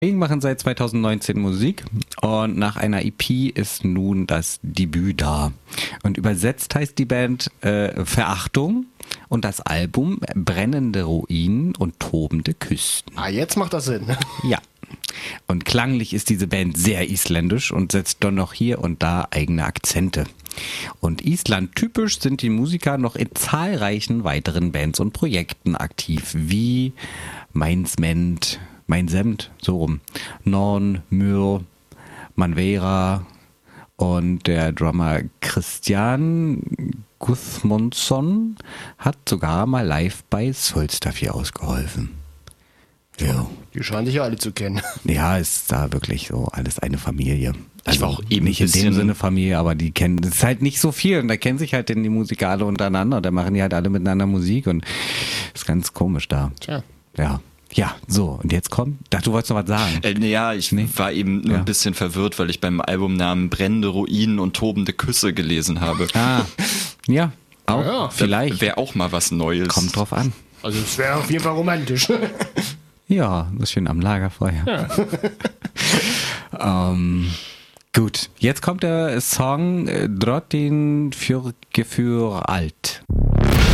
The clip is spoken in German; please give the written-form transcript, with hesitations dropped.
Wir machen seit 2019 Musik und nach einer EP ist nun das Debüt da. Und übersetzt heißt die Band Verachtung und das Album Brennende Ruinen und tobende Küsten. Ah, jetzt macht das Sinn. Ja. Und klanglich ist diese Band sehr isländisch und setzt doch noch hier und da eigene Akzente. Und Island typisch sind die Musiker noch in zahlreichen weiteren Bands und Projekten aktiv, wie Mein Semt, so rum, Norn, Myr, Manvera und der Drummer Christian Guðmundsson hat sogar mal live bei Solstafir ausgeholfen. Ja. Die scheinen sich ja alle zu kennen. Ja, ist da wirklich so alles eine Familie. Ich war auch eben nicht in dem Sinne Familie, aber die kennen, das ist halt nicht so viel und da kennen sich halt denn die Musiker alle untereinander und da machen die halt alle miteinander Musik und ist ganz komisch da. Tja. Ja, so, und jetzt kommt, dachte, du wolltest noch was sagen. Ich war eben nur ein bisschen verwirrt, weil ich beim Albumnamen Brennende Ruinen und tobende Küsse gelesen habe. Ah, ja, auch, Ja, vielleicht. Wäre auch mal was Neues. Kommt drauf an. Also es wäre auf jeden Fall romantisch. Ja, das ist schön am Lagerfeuer. Ja. Gut, jetzt kommt der Song Drottin für Gefühl alt.